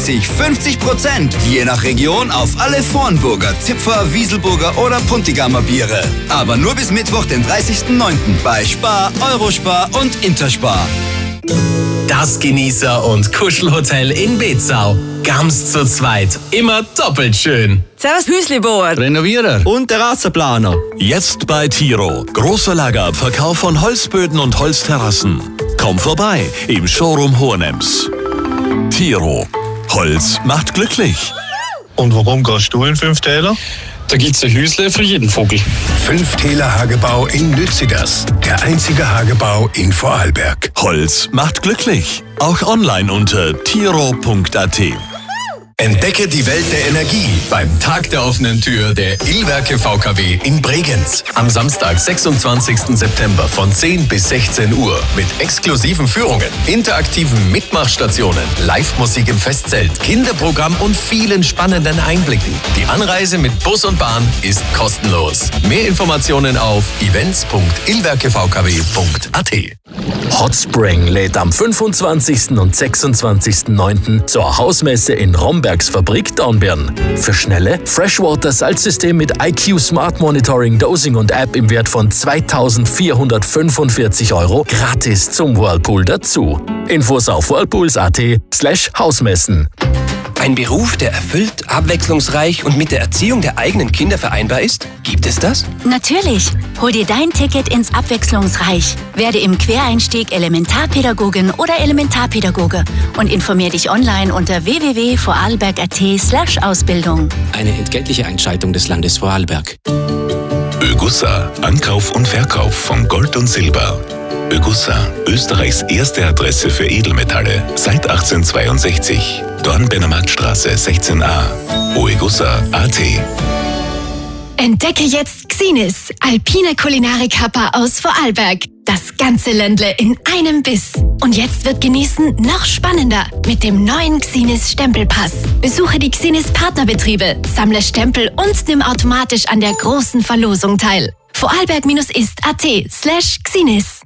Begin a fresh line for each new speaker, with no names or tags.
regelmäßig 50%, je nach Region auf alle Vornburger, Zipfer, Wieselburger oder Puntigamer Biere. Aber nur bis Mittwoch, den 30.09. bei Spar, Eurospar und Interspar.
Das Genießer- und Kuschelhotel in Bezau. Ganz zu zweit. Immer doppelt schön.
Servus Hüslibauer.
Renovierer
und Terrassenplaner.
Jetzt bei Tiro. Großer Lagerabverkauf von Holzböden und Holzterrassen. Komm vorbei im Showroom Hohenems. Tiro. Holz macht glücklich.
Und warum gehst du in 5 Täler?
Da gibt's ein Hüsle für jeden Vogel.
5 Täler Hagebau in Lützigers. Der einzige Hagebau in Vorarlberg.
Holz macht glücklich. Auch online unter tiro.at.
Entdecke die Welt der Energie beim Tag der offenen Tür der Illwerke VKW in Bregenz. Am Samstag, 26. September von 10 bis 16 Uhr mit exklusiven Führungen, interaktiven Mitmachstationen, Live-Musik im Festzelt, Kinderprogramm und vielen spannenden Einblicken. Die Anreise mit Bus und Bahn ist kostenlos. Mehr Informationen auf events.illwerkevkw.at.
Hot Spring lädt am 25. und 26.09. zur Hausmesse in Rombergs Fabrik Dornbirn. Für schnelle Freshwater-Salzsystem mit IQ Smart Monitoring, Dosing und App im Wert von 2.445 € gratis zum Whirlpool dazu. Infos auf whirlpools.at/Hausmessen.
Ein Beruf, der erfüllt, abwechslungsreich und mit der Erziehung der eigenen Kinder vereinbar ist? Gibt es das?
Natürlich. Hol dir dein Ticket ins Abwechslungsreich. Werde im Quereinstieg Elementarpädagogin oder Elementarpädagoge und informier dich online unter www.vorarlberg.at/Ausbildung.
Eine entgeltliche Einschaltung des Landes Vorarlberg.
Ögussa, Ankauf und Verkauf von Gold und Silber. Ögussa, Österreichs erste Adresse für Edelmetalle, seit 1862. Dornbirner Marktstraße 16a. oegussa.at.
Entdecke jetzt Xinis, alpine Kulinarik-Happer aus Vorarlberg. Das ganze Ländle in einem Biss. Und jetzt wird Genießen noch spannender mit dem neuen Xinis Stempelpass. Besuche die Xinis Partnerbetriebe, sammle Stempel und nimm automatisch an der großen Verlosung teil. Vorarlberg-ist.at/Xinis.